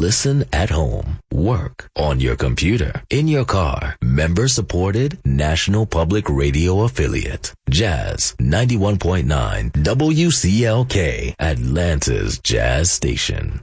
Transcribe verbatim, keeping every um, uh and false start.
Listen at home, work, on your computer, in your car. Member-supported National Public Radio affiliate. Jazz ninety-one point nine W C L K, Atlanta's Jazz Station.